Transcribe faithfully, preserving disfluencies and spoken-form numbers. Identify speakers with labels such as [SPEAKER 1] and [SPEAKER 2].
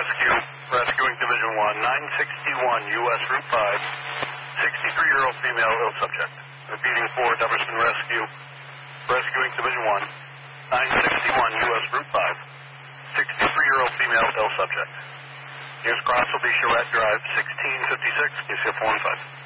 [SPEAKER 1] Rescue, rescuing Division one, nine sixty-one U S Route five, sixty-three-year-old female ill subject. Repeating for Dubberston Rescue, rescuing Division one, nine sixty-one U S Route five, sixty-three-year-old female ill subject. Nearest cross will be Charette Drive, sixteen fifty-six, K C F four one five.